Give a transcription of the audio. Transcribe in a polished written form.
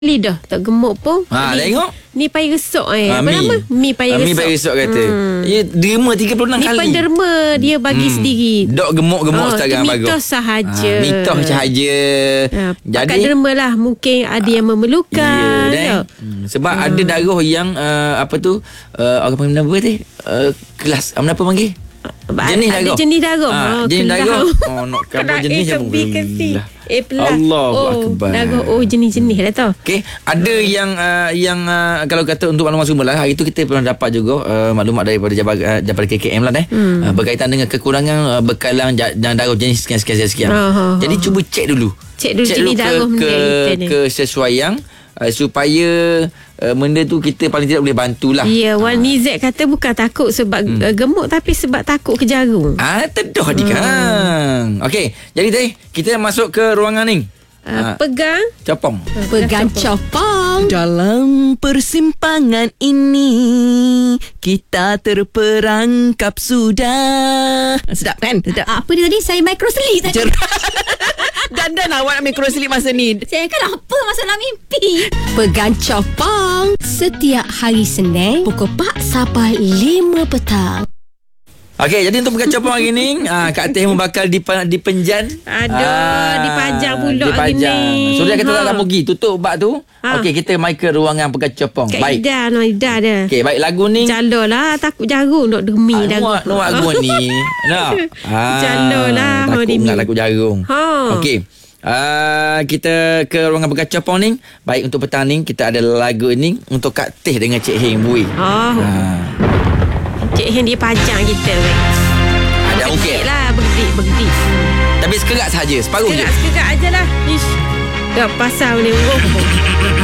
Lidah tak gemuk pun. Tengok. Ni payah resok apa nama? Mi payah resok. Mi payah resok kata. Dia derma 36 ni kali. Ni penderma dia bagi sendiri. Dok gemuk-gemuk sekarang bagus. Mitos sahaja. Mitos sahaja. Jadi derma lah mungkin ada yang memerlukan. Sebab ada darah yang orang panggil apa tu? Kelas apa panggil? Jenis darah. Jenis darah. Jenis darah. Nak kamu jenis je mungkin. Allahu Akbar. Darah jenis-jenis lah tau. Okey, ada yang kalau kata untuk maklumat semua lah, hari tu kita pernah dapat juga maklumat daripada Jabatan KKM lah berkaitan dengan kekurangan bekalan darah jenis sekian. Jadi cuba cek dulu jenis darah kesesuaian supaya benda tu kita paling tidak boleh bantulah. Ya, Wan Nizet kata bukan takut sebab gemuk tapi sebab takut ke jarum. Teduh dikang. Okey, jadi tadi kita masuk ke ruangan ni. Pegang copong. Pegang copong. Dalam persimpangan ini kita terperangkap sudah. Sedap kan? Sedap. Apa dia tadi? Saya microslip tadi. Dandan awak nak microslip masa ni. Saya kan apa masalah mimpi. Pegang copong setiap hari Senin pukul 4 sampai 5 petang. Okey, jadi untuk pegang copong hari ni Kak Teh bakal dipenjan. Dipajang pula hari ni. So dia kata tak pergi tutup bab tu. Okey, kita mai ke ruangan pegang copong. Baik. Ida dia. Okey, baik, lagu ni Jalolah takut jarum nak demi lagu. Lagu ni. Nah. Jalolah takut nak takut jarum. Okey. Kita ke ruangan pegang copong ni. Baik, untuk petang ni kita ada lagu ni untuk Kak Teh dengan Cik Heng Bui. Cik Hen dia pajang kita. Ada okey lah, bergedi. Tapi sekerat saja, separuh je. Sekerat aje lah. Tak pasal ni.